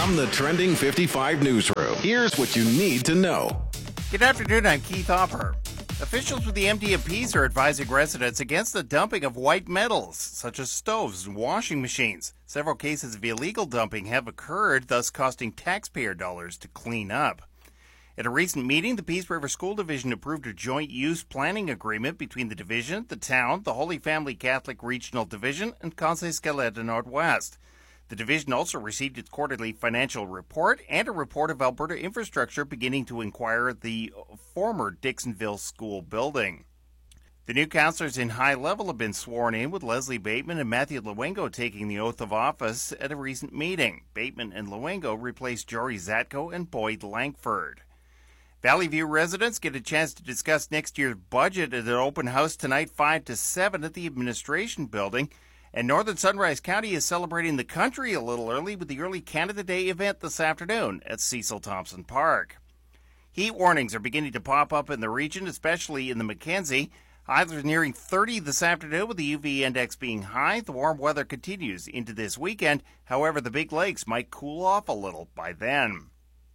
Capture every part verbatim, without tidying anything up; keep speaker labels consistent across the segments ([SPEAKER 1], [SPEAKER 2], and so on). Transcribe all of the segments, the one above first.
[SPEAKER 1] From the Trending fifty-five newsroom, here's what you need to know.
[SPEAKER 2] Good afternoon, I'm Keith Hopper. Officials with the M D M Ps are advising residents against the dumping of white metals, such as stoves and washing machines. Several cases of illegal dumping have occurred, thus costing taxpayer dollars to clean up. At a recent meeting, the Peace River School Division approved a joint use planning agreement between the division, the town, the Holy Family Catholic Regional Division, and Conseil Scaletta Northwest. The division also received its quarterly financial report and a report of Alberta Infrastructure beginning to inquire at the former Dixonville School building. The new councillors in high level have been sworn in, with Leslie Bateman and Matthew Luengo taking the oath of office at a recent meeting. Bateman and Luengo replaced Jory Zatko and Boyd Langford. Valley View residents get a chance to discuss next year's budget at an open house tonight, five to seven at the Administration Building. And Northern Sunrise County is celebrating the country a little early with the Early Canada Day event this afternoon at Cecil Thompson Park. Heat warnings are beginning to pop up in the region, especially in the Mackenzie. Highs are nearing thirty this afternoon, with the U V index being high. The warm weather continues into this weekend. However, the Big Lakes might cool off a little by then.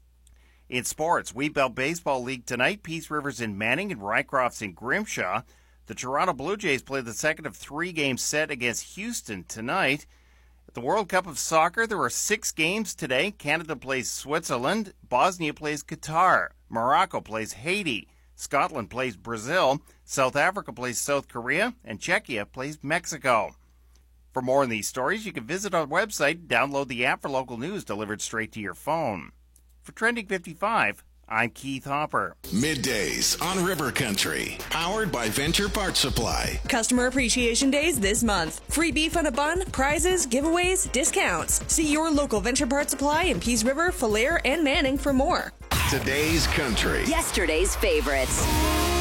[SPEAKER 2] In sports, Wheatbelt Baseball League tonight, Peace River's in Manning and Rycroft's in Grimshaw. The Toronto Blue Jays play the second of three games set against Houston tonight. At the World Cup of Soccer, there are six games today. Canada plays Switzerland, Bosnia plays Qatar, Morocco plays Haiti, Scotland plays Brazil, South Africa plays South Korea, and Czechia plays Mexico. For more on these stories, you can visit our website, download the app for local news delivered straight to your phone. For Trending fifty-five, I'm Keith Hopper.
[SPEAKER 1] Middays on River Country, powered by Venture Parts Supply.
[SPEAKER 3] Customer Appreciation Days this month. Free beef on a bun, prizes, giveaways, discounts. See your local Venture Parts Supply in Peace River, Falliere, and Manning for more.
[SPEAKER 1] Today's country.
[SPEAKER 4] Yesterday's favorites.